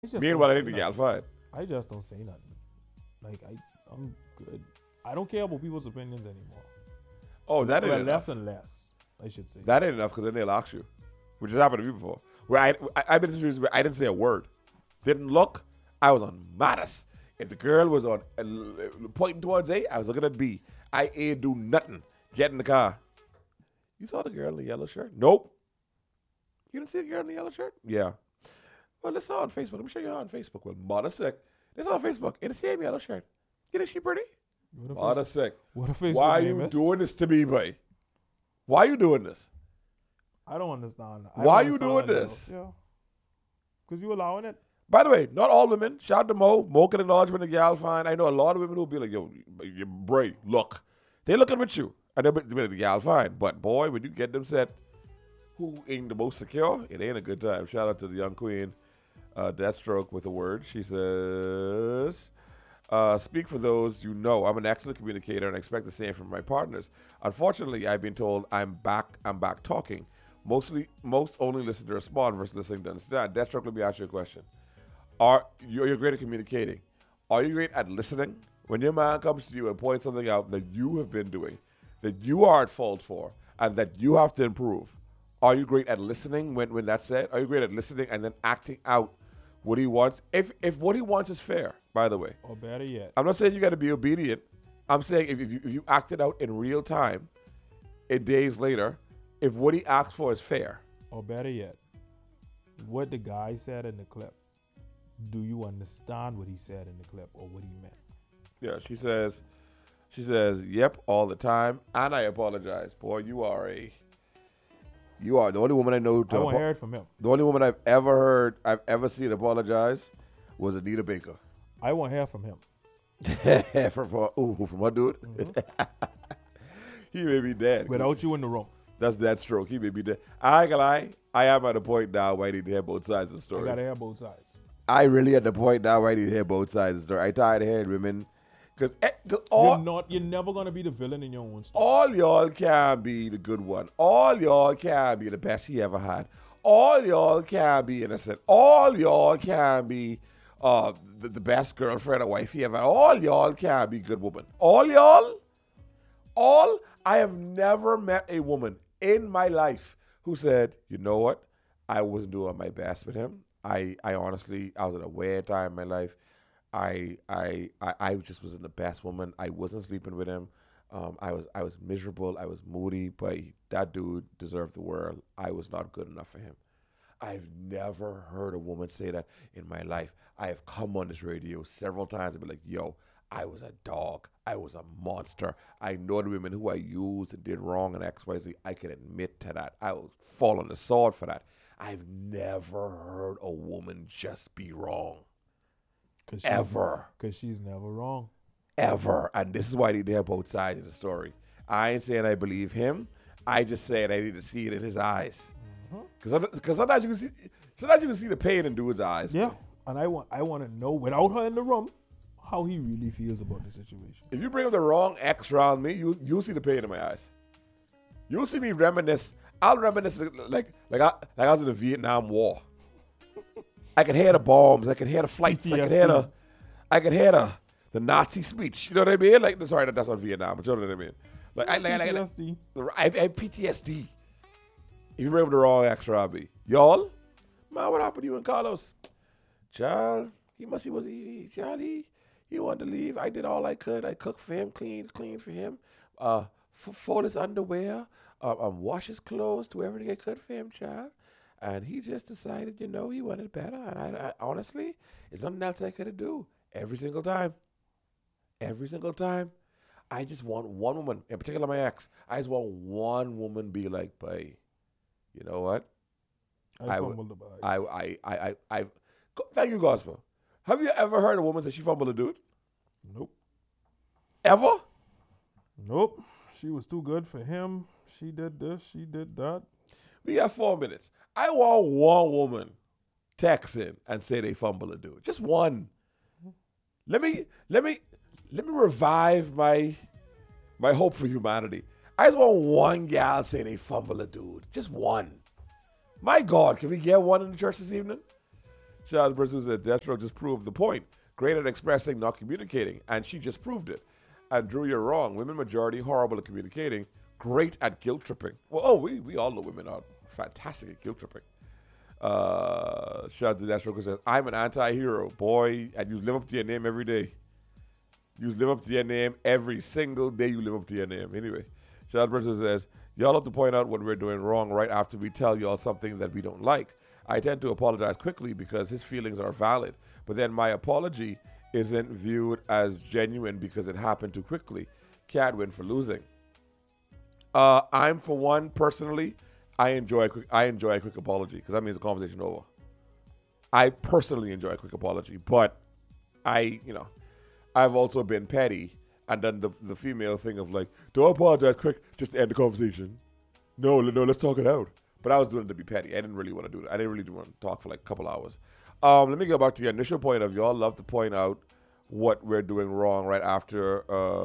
I just don't Meanwhile, I say think the gal nothing. fine. I just don't say nothing. Like I'm good. I don't care about people's opinions anymore. Oh, that ain't Well, enough. less and less, I should say. That ain't enough because then they'll ask you, which has happened to me before. Where I've been in situations where I didn't say a word, didn't look. I was on Mattis. If the girl was on pointing towards A, I was looking at B. I ain't do nothing. Get in the car. You saw the girl in the yellow shirt? Nope. You didn't see the girl in the yellow shirt? Yeah. Well, let's saw her on Facebook. Let me show you her on Facebook. Well, mother sick. This on Facebook in the same yellow shirt. You think she pretty? What a Mother face- sick. what a Facebook Why are name you is? doing this to me, boy? Why are you doing this? I don't understand. Why you doing this? Yeah. Because you allowing it. By the way, not all women. Shout out to Mo. Mo can acknowledge when the gal fine. I know a lot of women who'll be like, yo, you Bray, look. They looking with you. And they'll be the gal fine. But boy, when you get them set who ain't the most secure, it ain't a good time. Shout out to the young queen, Deathstroke with a word. She says, speak for those you know. I'm an excellent communicator and I expect the same from my partners. Unfortunately, I've been told I'm back talking. Most only listen to respond versus listening to understand. Deathstroke, let me ask you a question. You're great at communicating. Are you great at listening? When your man comes to you and points something out that you have been doing, that you are at fault for, and that you have to improve, are you great at listening when that's said? Are you great at listening and then acting out what he wants? If what he wants is fair, by the way. Or better yet. I'm not saying you got to be obedient. I'm saying if you act it out in real time, days later, if what he asks for is fair. Or better yet, what the guy said in the clip. Do you understand what he said in the clip or what he meant? Yeah, she says, yep, all the time, and I apologize. Boy, you are the only woman I know. I want to hear it from him. The only woman I've ever seen apologize was Anita Baker. I want to hear from him. from what dude? He may be dead. Without you in the room. That's that stroke. He may be dead. I ain't gonna lie. I am at a point now where I need to hear both sides of the I story. got to hear both sides. I really at the point now where I need to hear both sides of the story. I tired of hearing women. Because You're never going to be the villain in your own story. all y'all can be the good one. All y'all can be the best he ever had. All y'all can be innocent. All y'all can be the best girlfriend or wife he ever had. All y'all can be good woman. All y'all. I have never met a woman in my life who said, you know what? I wasn't doing my best with him. I honestly, I was at a weird time in my life. I just wasn't the best woman. I wasn't sleeping with him. I was miserable. I was moody, but that dude deserved the world. I was not good enough for him. I've never heard a woman say that in my life. I have come on this radio several times and be like, yo, I was a dog. I was a monster. I know the women who I used and did wrong and XYZ. I can admit to that. I will fall on the sword for that. I've never heard a woman just be wrong. Ever. Because she's never wrong. Ever. And this is why I need to hear both sides of the story. I ain't saying I believe him. I just said I need to see it in his eyes. Because sometimes you can see the pain in dude's eyes. Yeah. And I want to know, without her in the room, how he really feels about the situation. If you bring up the wrong ex around me, you'll see the pain in my eyes. You'll see me reminisce. I'll reminisce like I was in the Vietnam War. I could hear the bombs. I could hear the flights. PTSD. I could hear the Nazi speech. You know what I mean? Like, sorry, that's not Vietnam, but you know what I mean? Like, PTSD. I have PTSD. If you bring up the wrong ex around me, y'all, man, what happened to you and Carlos? Child, he wanted to leave. I did all I could. I cooked for him, cleaned for him, fold his underwear, wash his clothes, do everything I could for him, child. And he just decided, he wanted better. And I honestly, there's nothing else I could do. Every single time, I just want one woman, in particular my ex. I just want one woman be like, "Boy, you know what? I fumbled the bag. Thank you, Gospel. Have you ever heard a woman say she fumbled a dude? Nope. Ever? Nope. She was too good for him. She did this. She did that. We got 4 minutes. I want one woman text in and say they fumble a dude. Just one. Let me revive my hope for humanity. I just want one gal say they fumble a dude. Just one. My God, can we get one in the church this evening? Shout out to the person who said Deathstroke just proved the point. Great at expressing, not communicating. And she just proved it. And Drew, you're wrong. Women majority horrible at communicating. Great at guilt tripping. Well, we all know women are fantastic at guilt tripping. Shout out to Deathstroke who says, I'm an anti-hero, boy, and you live up to your name every day. You live up to your name every single day. You live up to your name. Anyway, shout out to the person who says, y'all have to point out what we're doing wrong right after we tell y'all something that we don't like. I tend to apologize quickly because his feelings are valid, but then my apology isn't viewed as genuine because it happened too quickly. Can't win for losing. I'm, for one, personally, I enjoy a quick apology because that means the conversation over. I personally enjoy a quick apology, but I've also been petty and done the female thing of like, don't apologize quick, just end the conversation. No, let's talk it out. But I was doing it to be petty. I didn't really want to do that. I didn't really want to talk for like a couple hours. Let me go back to your initial point of y'all love to point out what we're doing wrong right after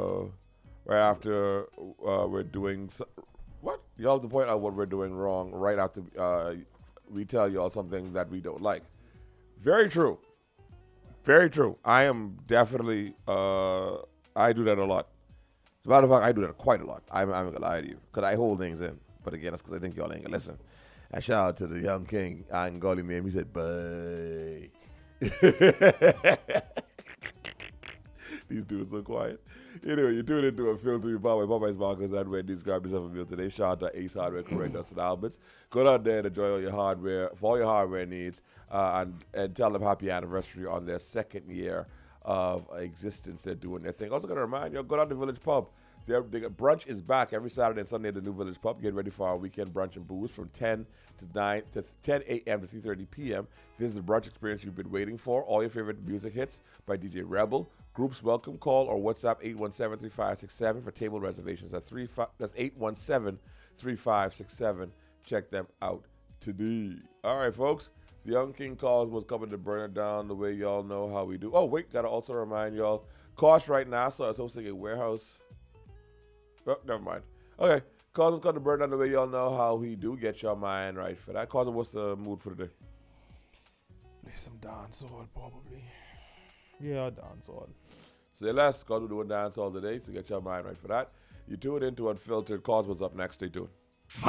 we're doing what? Y'all have to point out what we're doing wrong right after we tell y'all something that we don't like. Very true. Very true. I am definitely I do that a lot. As a matter of fact, I do that quite a lot. I'm not gonna lie to you because I hold things in. But again, that's because I think y'all ain't gonna listen. And shout out to the young king, Angoli man. He said, "Bye." These dudes so quiet. Anyway, you tune into a film to your Popeye. Popeye's Marcus and Wendy's. Grab yourself a meal today. Shout out to Ace Hardware, correct Dustin Alberts. Go down there and enjoy all your hardware, for all your hardware needs, and tell them happy anniversary on their second year of existence. They're doing their thing. Also, got to remind you, go down to Village Pub. Brunch is back every Saturday and Sunday at the new Village Pub. Get ready for our weekend brunch and booze from 10 a.m. to 3:30 p.m. This is the brunch experience you've been waiting for. All your favorite music hits by DJ Rebel. Groups welcome. Call or WhatsApp 817-3567 for table reservations. That's 817-3567. Check them out today. All right, folks. The Young King calls was coming to burn it down the way y'all know how we do. Oh, wait. Got to also remind y'all. Cost right now. So I was hosting a warehouse. Oh, never mind. Okay. Cause going to burn down the way y'all know how we do. Get your mind right for that. Cause, what's the mood for today? Play some dancehall, probably. Yeah, dancehall. Say less. Cause we're doing dancehall today, so get your mind right for that. You tune into Unfiltered. Cause, what's up next? Stay tuned.